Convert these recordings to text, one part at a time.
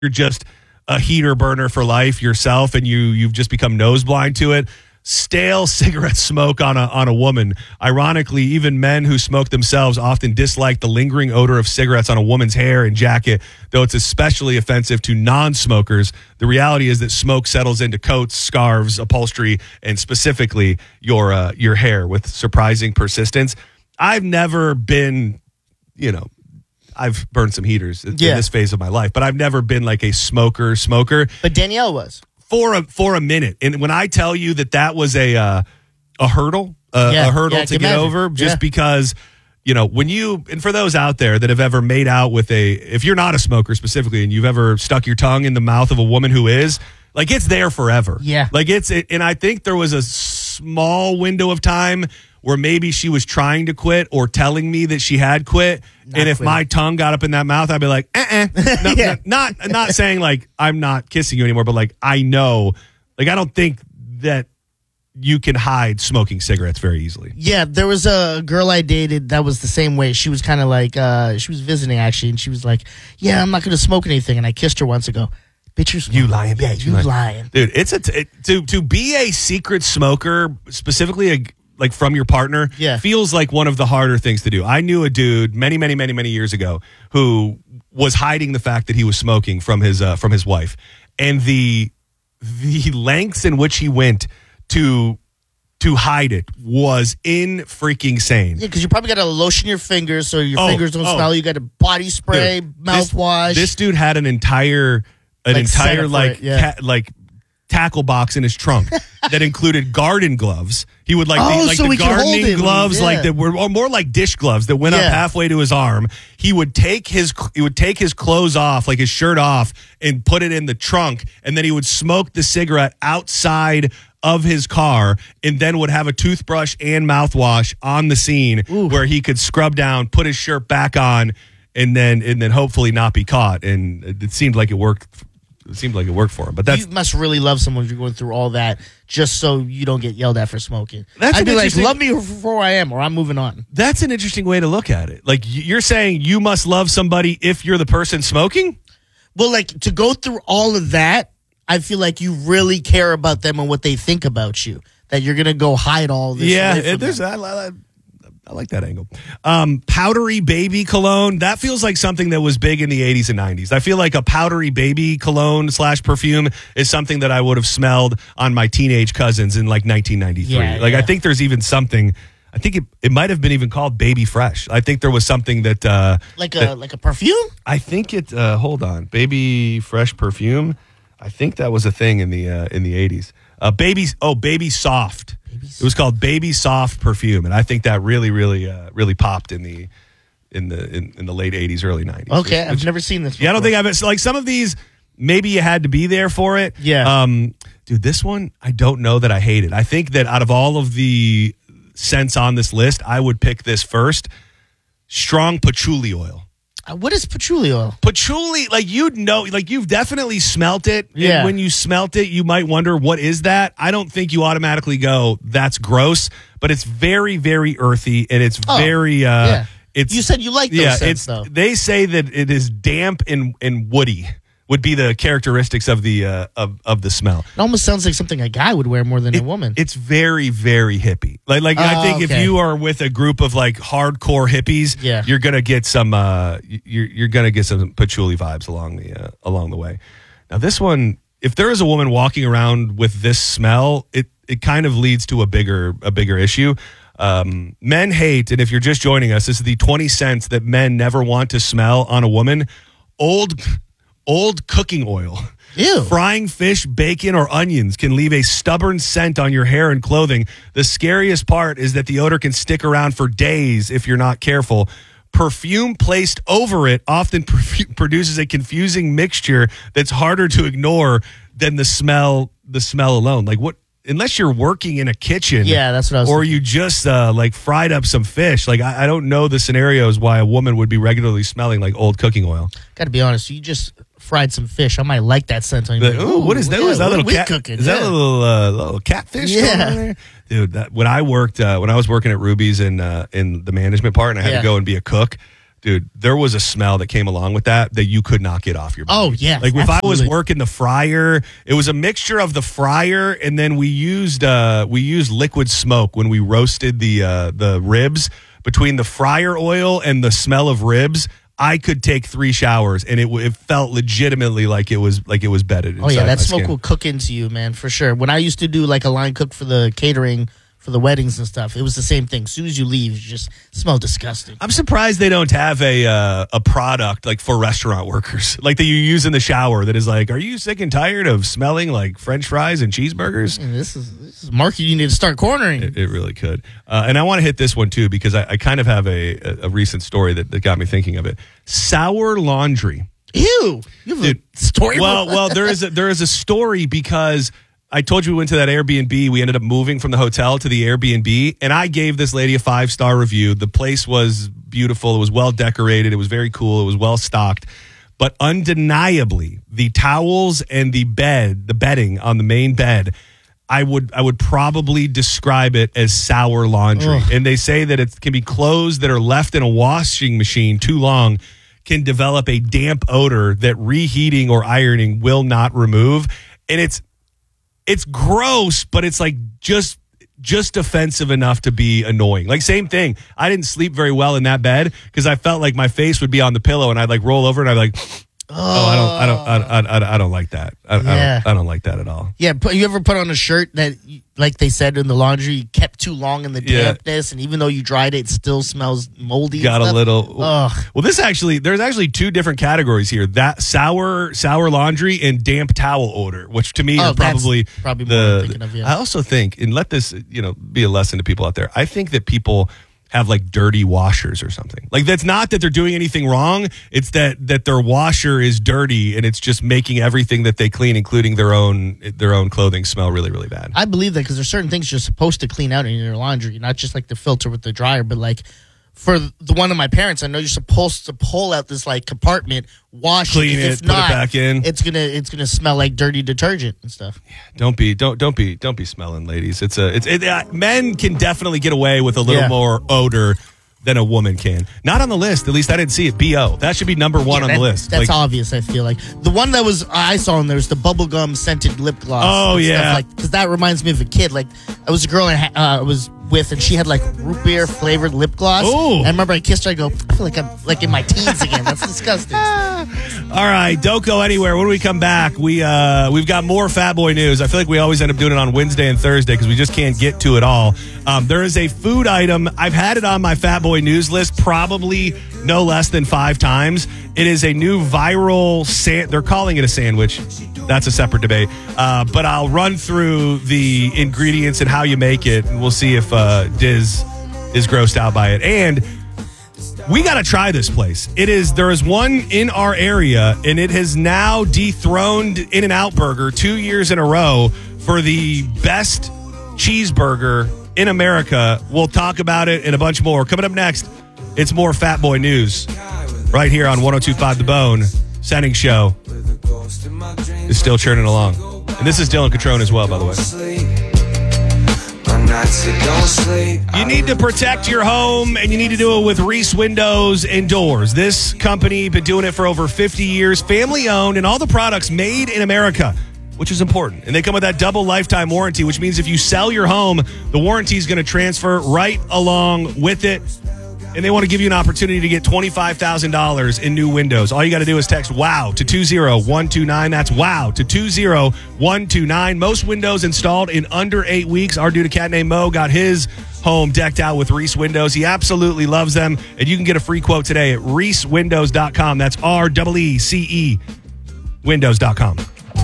you're just a heater burner for life yourself and you've just become nose blind to it. Stale cigarette smoke on a woman. Ironically, even men who smoke themselves often dislike the lingering odor of cigarettes on a woman's hair and jacket, though it's especially offensive to non-smokers. The reality is that smoke settles into coats, scarves, upholstery, and specifically your hair with surprising persistence. I've never been, I've burned some heaters in this phase of my life, but I've never been like a smoker. But Danielle was. For a minute. And when I tell you that was a hurdle, to get over, just because, when and for those out there that have ever made out with if you're not a smoker specifically and you've ever stuck your tongue in the mouth of a woman who is, like, it's there forever. Yeah. Like and I think there was a small window of time where maybe she was trying to quit or telling me that she had quit. And if my tongue got up in that mouth, I'd be like, No, not saying like I'm not kissing you anymore, but like I know, like I don't think that you can hide smoking cigarettes very easily. Yeah, there was a girl I dated that was the same way. She was kind of like, she was visiting actually, and she was like, yeah, I'm not going to smoke anything. And I kissed her once ago. Bitch, you're smoking. You lying. Yeah, you lying. Dude, it's to be a secret smoker, specifically like from your partner, feels like one of the harder things to do. I knew a dude many years ago who was hiding the fact that he was smoking from his wife, and the lengths in which he went to hide it was in freaking sane. Yeah, because you probably got to lotion your fingers so your fingers don't smell. You got a body spray, mouthwash. This dude had an entire tackle box in his trunk that included garden gloves. He would the gardening gloves, like that were more like dish gloves that went up halfway to his arm. He would take his clothes off, like his shirt off, and put it in the trunk, and then he would smoke the cigarette outside of his car, and then would have a toothbrush and mouthwash on the scene where he could scrub down, put his shirt back on, and then hopefully not be caught. And it seemed like it worked. It seemed like it worked for him, but you must really love someone if you're going through all that just so you don't get yelled at for smoking. I'd be like, love me for who I am, or I'm moving on. That's an interesting way to look at it. Like, you're saying you must love somebody if you're the person smoking? Well, like, to go through all of that, I feel like you really care about them and what they think about you. That you're gonna go hide all this. Yeah, I like that angle. Powdery baby cologne. That feels like something that was big in the 80s and 90s. I feel like a powdery baby cologne / perfume is something that I would have smelled on my teenage cousins in like 1993. I think there's even something. I think it might have been even called Baby Fresh. I think there was something that like a perfume. I think it. Hold on, Baby Fresh perfume. I think that was a thing in the 80s. Baby Soft. It was called Baby Soft perfume, and I think that really popped in the late 80s, early 90s. Okay, I've never seen this before. Yeah, I don't think I've like some of these. Maybe you had to be there for it. Yeah. Dude, this one I don't know that I hate it. I think that out of all of the scents on this list, I would pick this first. Strong patchouli oil. What is patchouli oil? Patchouli, like you've definitely smelt it. Yeah. And when you smelt it, you might wonder, what is that? I don't think you automatically go, that's gross, but it's very, very earthy, and it's very, it's. You said you like those scents, though. They say that it is damp and woody would be the characteristics of the smell. It almost sounds like something a guy would wear more than a woman. It's very, very hippie. I think if you are with a group of like hardcore hippies, you're gonna get some you're gonna get some patchouli vibes along the way. Now this one, if there is a woman walking around with this smell, it kind of leads to a bigger issue. Men hate, and if you're just joining us, this is the 20 scents that men never want to smell on a woman. Old cooking oil. Ew. Frying fish, bacon, or onions can leave a stubborn scent on your hair and clothing. The scariest part is that the odor can stick around for days if you're not careful. Perfume placed over it often produces a confusing mixture that's harder to ignore than the smell alone. Like, what? Unless you're working in a kitchen, that's what I was or thinking. you just like fried up some fish. Like, I don't know the scenarios why a woman would be regularly smelling like old cooking oil. Got to be honest, you just fried some fish. I might like that scent on you. Ooh, what is that? Is that little cat cooking? Is that a little catfish? Yeah, dude. When I was working at Ruby's in the management part, and I had to go and be a cook. dude, there was a smell that came along with that you could not get off your body. Oh, yeah. Like if absolutely. I was working the fryer, it was a mixture of the fryer, and then we used liquid smoke when we roasted the ribs. Between the fryer oil and the smell of ribs, I could take 3 showers, and it felt legitimately like it was bedded inside. Oh yeah, that my smoke skin. will cook into you, man, for sure. When I used to do like a line cook for the catering for the weddings and stuff, it was the same thing. As soon as you leave, you just smell disgusting. I'm surprised they don't have a product like for restaurant workers, like that you use in the shower. That is like, are you sick and tired of smelling like French fries and cheeseburgers? And this is market you need to start cornering. It really could. And I want to hit this one too because I kind of have a recent story that got me thinking of it. Sour laundry. Ew, you have a story. Well, there is a story because I told you we went to that Airbnb. We ended up moving from the hotel to the Airbnb, and I gave this lady a 5-star review. The place was beautiful. It was well decorated. It was very cool. It was well stocked. But undeniably, the towels and the bedding on the main bed, I would probably describe it as sour laundry. Ugh. And they say that it can be clothes that are left in a washing machine too long can develop a damp odor that reheating or ironing will not remove. And it's gross, but it's like just offensive enough to be annoying. Like same thing. I didn't sleep very well in that bed because I felt like my face would be on the pillow and I'd like roll over and I'd like, I don't like that. I don't like that at all. Yeah, you ever put on a shirt that, like they said in the laundry, kept too long in the dampness, and even though you dried it, it still smells moldy. Got a little. Ugh. Well, there's actually 2 different categories here: that sour laundry and damp towel odor, which to me are probably more I'm thinking of. Yeah. I also think, and let this be a lesson to people out there. I think that people have like dirty washers or something. Like that's not that they're doing anything wrong. It's that their washer is dirty and it's just making everything that they clean, including their own clothing, smell really, really bad. I believe that because there's certain things you're supposed to clean out in your laundry, not just like the filter with the dryer, but like for the one of my parents, I know you're supposed to pull out this like compartment, wash clean it. it, If put not, it back in. It's gonna smell like dirty detergent and stuff. Don't be smelling, ladies. Men can definitely get away with a little more odor than a woman can. Not on the list. At least I didn't see it. BO. That should be number 1 on the list. That's obvious, I feel like. The one that I saw in there was the bubblegum scented lip gloss. Oh, yeah. Because that reminds me of a kid. Like, I was a girl I was with, and she had like root beer flavored lip gloss. Ooh. And I remember I kissed her. I go, I feel like I'm like in my teens again. That's disgusting. All right, don't go anywhere. When we come back, we've got more Fat Boy news. I feel like we always end up doing it on Wednesday and Thursday because we just can't get to it all. There is a food item. I've had it on my Fat Boy news list probably no less than 5 times. It is a new viral they're calling it a sandwich. That's a separate debate. But I'll run through the ingredients and how you make it, and we'll see if Diz is grossed out by it. And we got to try this place. There is one in our area, and it has now dethroned In-N-Out Burger 2 years in a row for the best cheeseburger in America. We'll talk about it and a bunch more. Coming up next, it's more Fat Boy news right here on 102.5 The Bone. Sending show is still churning along. And this is Dylan Catrone as well, by the way. You need to protect your home, and you need to do it with Reese Windows and Doors. This company been doing it for over 50 years, family owned, and all the products made in America, which is important. And they come with that double lifetime warranty, which means if you sell your home, the warranty is going to transfer right along with it. And they want to give you an opportunity to get $25,000 in new windows. All you got to do is text WOW to 20129. That's WOW to 20129. Most windows installed in under 8 weeks. Our dude, a cat named Mo, got his home decked out with Reese Windows. He absolutely loves them. And you can get a free quote today at reesewindows.com. That's REECE windows.com.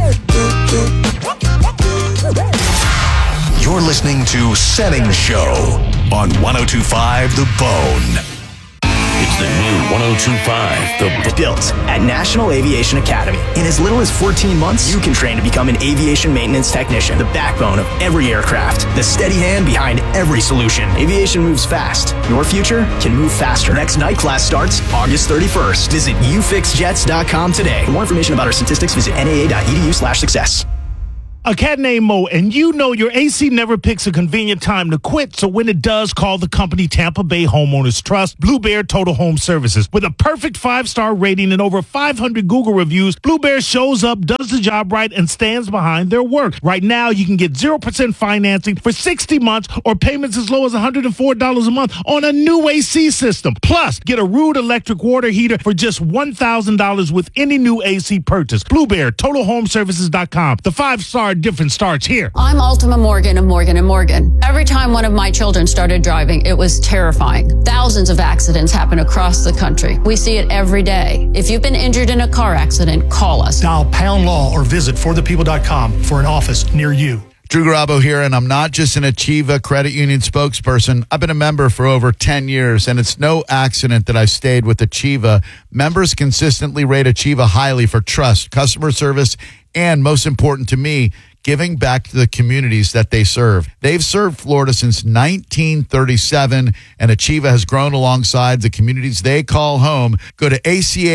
You're listening to Setting Show on 102.5 The Bone. It's the new 102.5 The Bone. Built at National Aviation Academy. In as little as 14 months, you can train to become an aviation maintenance technician, the backbone of every aircraft, the steady hand behind every solution. Aviation moves fast. Your future can move faster. Next night class starts August 31st. Visit ufixjets.com today. For more information about our statistics, visit naa.edu/success. A cat named Mo, and you know your AC never picks a convenient time to quit, so when it does, call the company Tampa Bay Homeowners Trust, Blue Bear Total Home Services. With a perfect 5-star rating and over 500 Google reviews, Blue Bear shows up, does the job right, and stands behind their work. Right now, you can get 0% financing for 60 months or payments as low as $104 a month on a new AC system. Plus, get a Rude electric water heater for just $1,000 with any new AC purchase. Blue Bear, TotalHomeservices.com. The 5-star difference starts here. I'm Ultima Morgan of Morgan & Morgan. Every time one of my children started driving, it was terrifying. Thousands of accidents happen across the country. We see it every day. If you've been injured in a car accident, call us. Dial pound law or visit forthepeople.com for an office near you. Drew Garabo here, and I'm not just an Achieva Credit Union spokesperson. I've been a member for over 10 years, and it's no accident that I've stayed with Achieva. Members consistently rate Achieva highly for trust, customer service, and most important to me, giving back to the communities that they serve. They've served Florida since 1937, and Achieva has grown alongside the communities they call home. Go to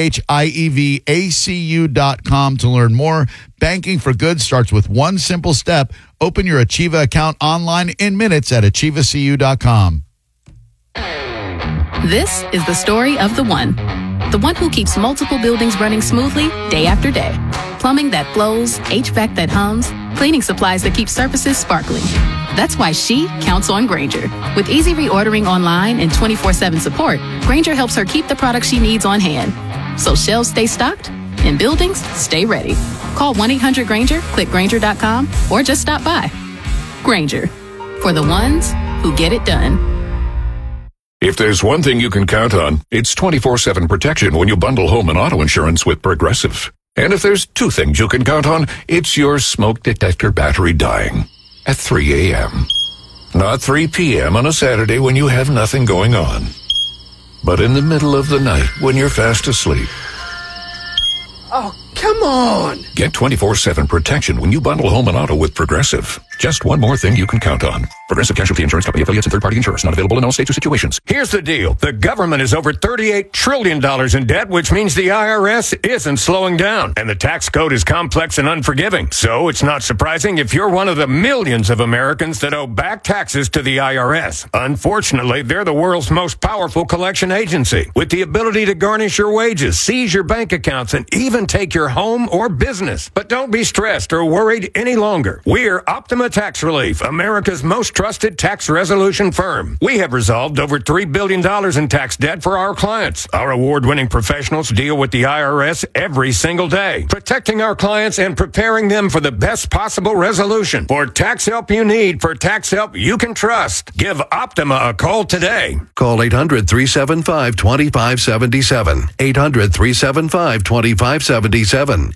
ACHIEVACU.com to learn more. Banking for good starts with one simple step. Open your Achieva account online in minutes at AchievaCU.com. This is the story of the one who keeps multiple buildings running smoothly day after day. Plumbing that flows, HVAC that hums, cleaning supplies that keep surfaces sparkling. That's why she counts on Grainger. With easy reordering online and 24/7 support, Grainger helps her keep the products she needs on hand. So shelves stay stocked and buildings stay ready. Call 1-800-GRAINGER, click Grainger.com, or just stop by. Grainger, for the ones who get it done. If there's one thing you can count on, it's 24/7 protection when you bundle home and auto insurance with Progressive. And if there's two things you can count on, it's your smoke detector battery dying at 3 a.m. Not 3 p.m. on a Saturday when you have nothing going on, but in the middle of the night when you're fast asleep. Oh, come on! Get 24/7 protection when you bundle home and auto with Progressive. Just one more thing you can count on. Progressive Casualty Insurance Company affiliates and third-party insurers. Not available in all states or situations. Here's the deal. The government is over $38 trillion in debt, which means the IRS isn't slowing down. And the tax code is complex and unforgiving. So it's not surprising if you're one of the millions of Americans that owe back taxes to the IRS. Unfortunately, they're the world's most powerful collection agency, with the ability to garnish your wages, seize your bank accounts, and even take your home or business. But don't be stressed or worried any longer. We're Optima Tax Relief, America's most trusted tax resolution firm. We have resolved over $3 billion in tax debt for our clients. Our award-winning professionals deal with the IRS every single day, protecting our clients and preparing them for the best possible resolution. For tax help you need, for tax help you can trust, give Optima a call today. Call 800-375-2577. 800-375-2577.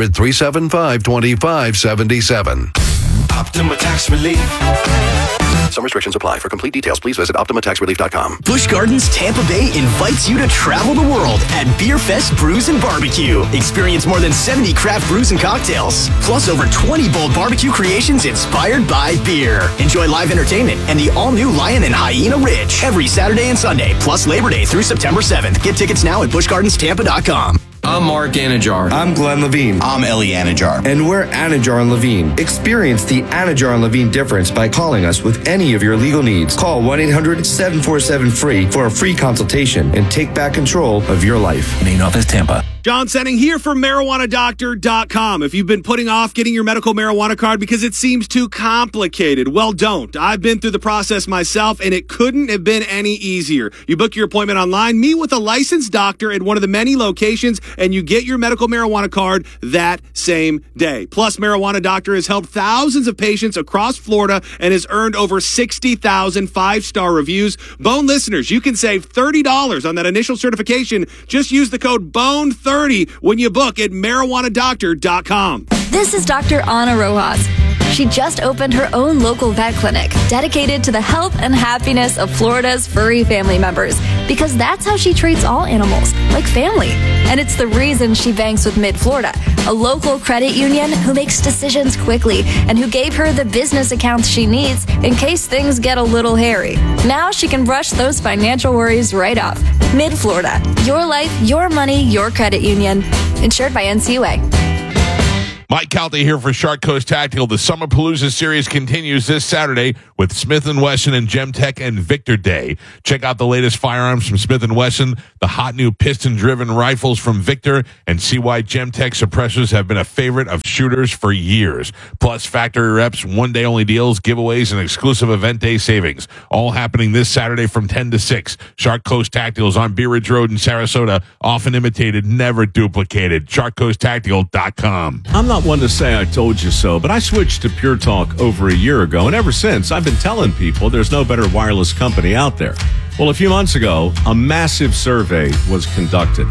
800-375-2577. Optima Tax Relief. Some restrictions apply. For complete details, please visit OptimaTaxRelief.com. Busch Gardens Tampa Bay invites you to travel the world at Beer Fest Brews and Barbecue. Experience more than 70 craft brews and cocktails, plus over 20 bold barbecue creations inspired by beer. Enjoy live entertainment and the all-new Lion and Hyena Ridge every Saturday and Sunday, plus Labor Day through September 7th. Get tickets now at BuschGardensTampa.com. I'm Mark Anajar. I'm Glenn Levine. I'm Ellie Anajar. And we're Anajar and Levine. Experience the Anajar and Levine difference by calling us with any of your legal needs. Call 1-800-747-FREE for a free consultation and take back control of your life. Main office, Tampa. John Senning here for MarijuanaDoctor.com. If you've been putting off getting your medical marijuana card because it seems too complicated, well, don't. I've been through the process myself, and it couldn't have been any easier. You book your appointment online, meet with a licensed doctor at one of the many locations, and you get your medical marijuana card that same day. Plus, Marijuana Doctor has helped thousands of patients across Florida and has earned over 60,000 five-star reviews. Bone listeners, you can save $30 on that initial certification. Just use the code BONE30 when you book at MarijuanaDoctor.com. This is Dr. Ana Rojas. She just opened her own local vet clinic dedicated to the health and happiness of Florida's furry family members, because that's how she treats all animals, like family. And it's the reason she banks with Mid-Florida, a local credit union who makes decisions quickly and who gave her the business accounts she needs in case things get a little hairy. Now she can brush those financial worries right off. Mid-Florida, your life, your money, your credit union. Insured by NCUA. Mike Calta here for Shark Coast Tactical. The Summer Palooza series continues this Saturday with Smith & Wesson and Gemtech and Victor Day. Check out the latest firearms from Smith & Wesson, the hot new piston-driven rifles from Victor, and see why Gemtech suppressors have been a favorite of shooters for years. Plus, factory reps, one-day-only deals, giveaways, and exclusive event day savings. All happening this Saturday from 10 to 6. Shark Coast Tactical is on Bee Ridge Road in Sarasota. Often imitated, never duplicated. SharkCoastTactical.com. I'm not one to say I told you so, but I switched to Pure Talk over a year ago, and ever since, I've been telling people there's no better wireless company out there. Well, a few months ago, a massive survey was conducted.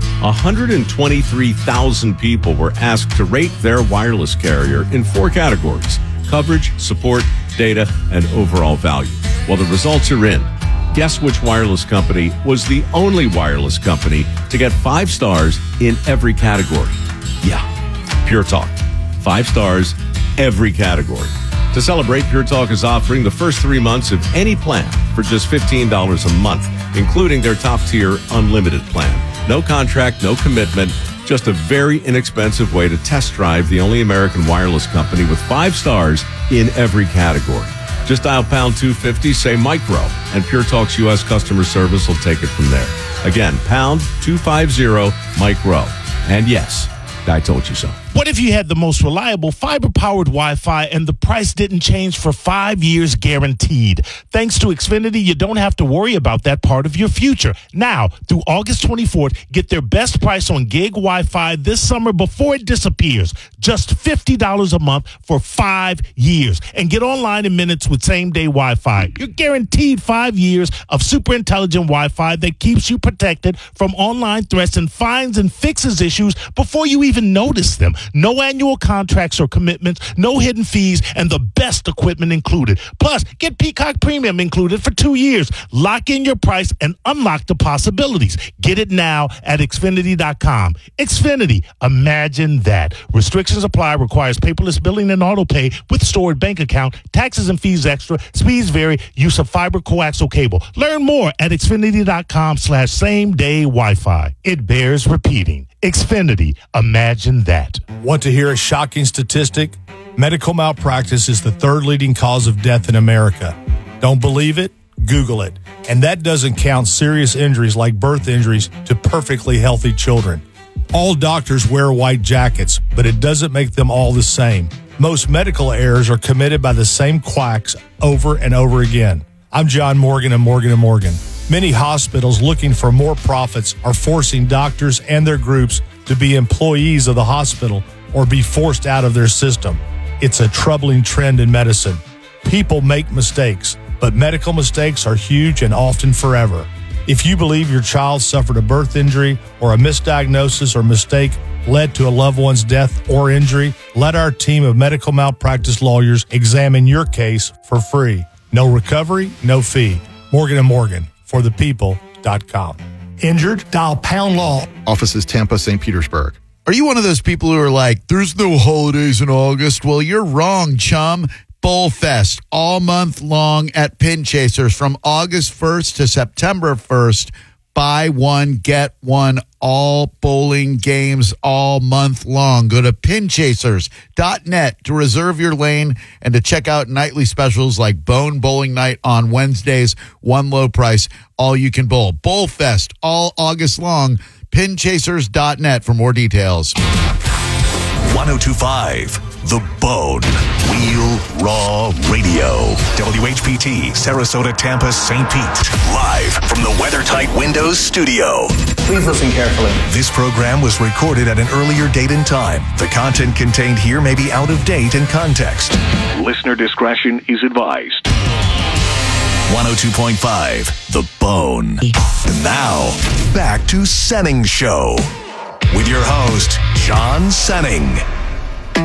123,000 people were asked to rate their wireless carrier in 4 categories: coverage, support, data, and overall value. Well, the results are in. Guess which wireless company was the only wireless company to get 5 stars in every category? Yeah, Pure Talk. 5 stars, every category. To celebrate, Pure Talk is offering the first 3 months of any plan for just $15 a month, including their top-tier unlimited plan. No contract, no commitment, just a very inexpensive way to test drive the only American wireless company with 5 stars in every category. Just dial pound 250, say Micro, and Pure Talk's U.S. customer service will take it from there. Again, pound 250 Micro. And yes, I told you so. What if you had the most reliable fiber-powered Wi-Fi and the price didn't change for 5 years guaranteed? Thanks to Xfinity, you don't have to worry about that part of your future. Now, through August 24th, get their best price on gig Wi-Fi this summer before it disappears. Just $50 a month for 5 years. And get online in minutes with same-day Wi-Fi. You're guaranteed 5 years of super intelligent Wi-Fi that keeps you protected from online threats and finds and fixes issues before you even notice them. No annual contracts or commitments, no hidden fees, and the best equipment included. Plus, get Peacock Premium included for 2 years. Lock in your price and unlock the possibilities. Get it now at Xfinity.com. Xfinity, imagine that. Restrictions apply, requires paperless billing and auto pay with stored bank account, taxes and fees extra, speeds vary, use of fiber coaxial cable. Learn more at Xfinity.com/same-day Wi-Fi. It bears repeating. Xfinity, imagine that. Want to hear a shocking statistic? Medical malpractice is the 3rd leading cause of death in America. Don't believe it? Google it. And that doesn't count serious injuries like birth injuries to perfectly healthy children. All doctors wear white jackets, but it doesn't make them all the same. Most medical errors are committed by the same quacks over and over again. I'm John Morgan of Morgan & Morgan. Many hospitals looking for more profits are forcing doctors and their groups to be employees of the hospital or be forced out of their system. It's a troubling trend in medicine. People make mistakes, but medical mistakes are huge and often forever. If you believe your child suffered a birth injury or a misdiagnosis or mistake led to a loved one's death or injury, let our team of medical malpractice lawyers examine your case for free. No recovery, no fee. Morgan & Morgan, forthepeople.com. Injured? Dial pound law. Offices Tampa, St. Petersburg. Are you one of those people who are like, there's no holidays in August? Well, you're wrong, chum. Bullfest all month long at Pin Chasers from August 1st to September 1st. Buy one, get one, all bowling games all month long. Go to pinchasers.net to reserve your lane and to check out nightly specials like Bone Bowling Night on Wednesdays, one low price, all you can bowl. Bullfest all August long. Pinchasers.net for more details. 1025 The Bone. Wheel Raw Radio. WHPT, Sarasota, Tampa, St. Pete. Live from the WeatherTight Windows studio. Please listen carefully. This program was recorded at an earlier date and time. The content contained here may be out of date in context. Listener discretion is advised. 102.5 The Bone. And now, back to Senning Show with your host, John Senning.